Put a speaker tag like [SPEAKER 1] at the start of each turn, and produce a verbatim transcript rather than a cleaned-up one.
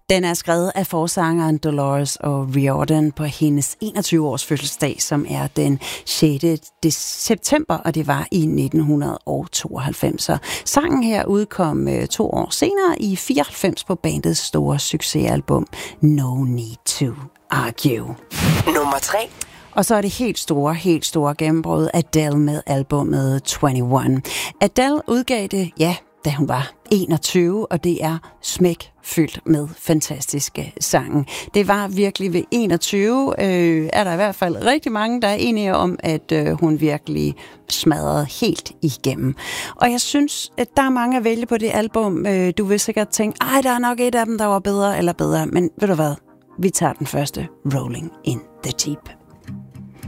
[SPEAKER 1] Den er skrevet af forsangeren Dolores O'Riordan på hendes enogtyve års fødselsdag, som er den sjette september, og det var i nitten tooghalvfems. Så sangen her udkom to år senere i fireoghalvfems på bandets store succesalbum No Need to Argue.
[SPEAKER 2] Nummer tre.
[SPEAKER 1] Og så er det helt store, helt store gennembrud Adele med albumet enogtyve. Adele udgav det, ja, da hun var enogtyve, og det er smækfyldt med fantastiske sange. Det var virkelig ved enogtyve, øh, er der i hvert fald rigtig mange, der er enige om, at øh, hun virkelig smadrede helt igennem. Og jeg synes, at der er mange at vælge på det album. Øh, du vil sikkert tænke, ej, der er nok et af dem, der var bedre eller bedre, men ved du hvad? Vi tager den første, Rolling in the Deep.